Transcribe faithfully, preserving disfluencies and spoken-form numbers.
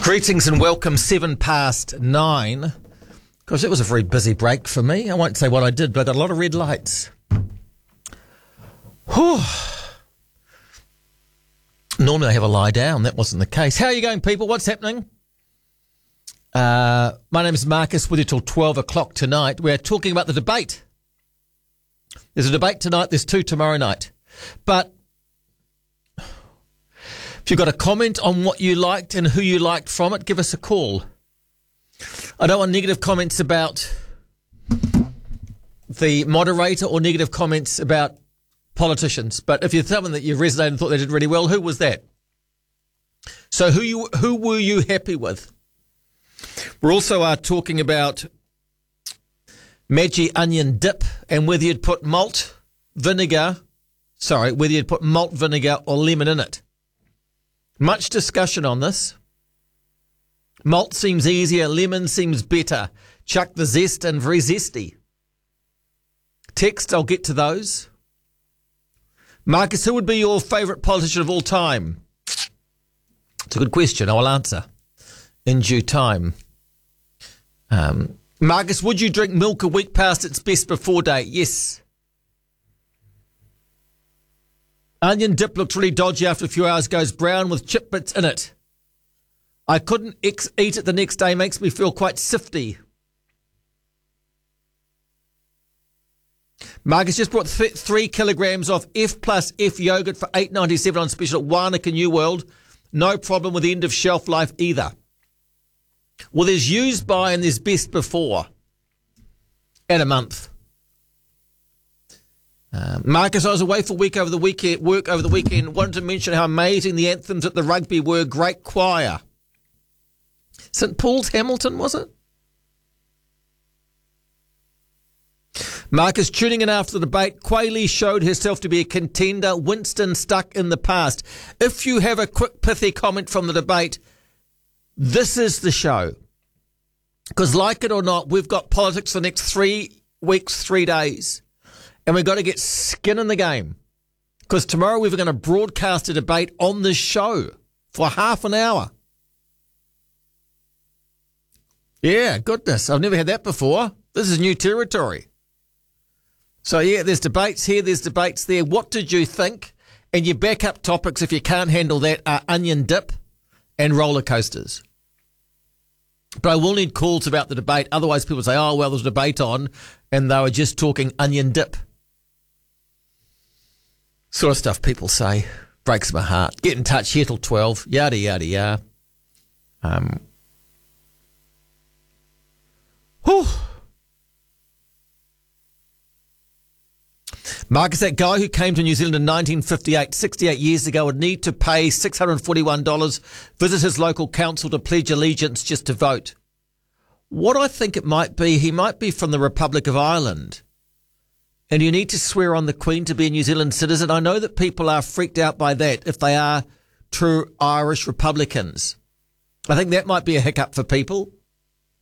Greetings and welcome, seven past nine. Gosh, it was a very busy break for me. I won't say what I did, but I got a lot of red lights. Whew. Normally I have a lie down. That wasn't the case. How are you going, people? What's happening? Uh, my name is Marcus, with you till twelve o'clock tonight. We're talking about the debate. There's a debate tonight. There's two tomorrow night. But if you've got a comment on what you liked and who you liked from it, give us a call. I don't want negative comments about the moderator or negative comments about politicians. But if you're someone that you resonated and thought they did really well, who was that? So who you who were you happy with? We're also uh, talking about Maggi onion dip and whether you'd put malt vinegar, sorry, whether you'd put malt vinegar or lemon in it. Much discussion on this. Malt seems easier, lemon seems better. Chuck the zest and very zesty. Text, I'll get to those. Marcus, who would be your favourite politician of all time? It's a good question. I will answer in due time. Um, Marcus, would you drink milk a week past its best before date? Yes. Onion dip looks really dodgy after a few hours, goes brown with chip bits in it. I couldn't ex- eat it the next day, makes me feel quite sifty. Marcus just brought th- three kilograms of F plus F yogurt for eight ninety-seven on special at Wānaka New World. No problem with the end of shelf life either. Well, there's used by and there's best before. At a month. Uh, Marcus, I was away for a week over the weekend, work over the weekend. Wanted to mention how amazing the anthems at the rugby were. Great choir. Saint Paul's Hamilton, was it? Marcus, tuning in after the debate, Quayle showed herself to be a contender. Winston stuck in the past. If you have a quick pithy comment from the debate, this is the show. Because like it or not, we've got politics the next three weeks, three days. And we've got to get skin in the game. Because tomorrow we're going to broadcast a debate on this show for half an hour. Yeah, goodness. I've never had that before. This is new territory. So, yeah, there's debates here, there's debates there. What did you think? And your backup topics, if you can't handle that, are onion dip and roller coasters. But I will need calls about the debate. Otherwise, people say, oh, well, there's a debate on, and they were just talking onion dip. Sort of stuff people say. Breaks my heart. Get in touch here till twelve. Yada, yada, yada. Um. Whew. Marcus, that guy who came to New Zealand in nineteen fifty-eight, sixty-eight years ago, would need to pay six hundred forty-one dollars, visit his local council to pledge allegiance just to vote. What I think it might be, he might be from the Republic of Ireland. And you need to swear on the Queen to be a New Zealand citizen. I know that people are freaked out by that if they are true Irish Republicans. I think that might be a hiccup for people.